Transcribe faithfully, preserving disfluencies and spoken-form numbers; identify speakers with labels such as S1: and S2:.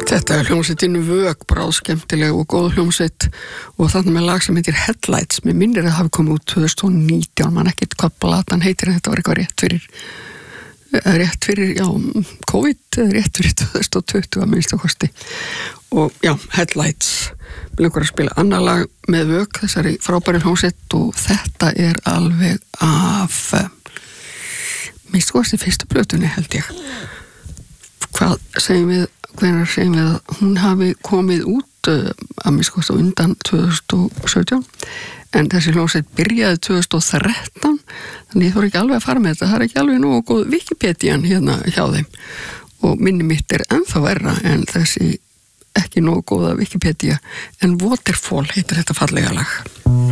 S1: Þetta er hljómsveitin Vök, bráðskemmtileg og góð hljómsveit og þannig með lag sem heitir Headlights. Mér minnir að það hafi komið út tvö þúsund og nítján, man ekkert hvað platan heitir en þetta var eitthvað rétt fyrir, rétt fyrir, já, COVID, rétt fyrir tvö þúsund og tuttugu að minnsta kosti. Og já, Headlights. Mér langar að spila annað lag með Vök, þessari frábæri hljómsveit og þetta er alveg af, minnsta kosti fyrstu plötunni held ég. Hvað segjum við, hvenær segjum við að hún hafi komið út uh, að minnst á undan tvö þúsund og sautján en þessi hljómsveit byrjaði tvö þúsund og þrettán þannig ég þarf ekki alveg að fara með þetta, það er ekki alveg nógu góð Wikipedian hérna hjá þeim og minni mitt er ennþá verra en þessi ekki nógu góða Wikipedia en Waterfall heitir þetta fallega lag.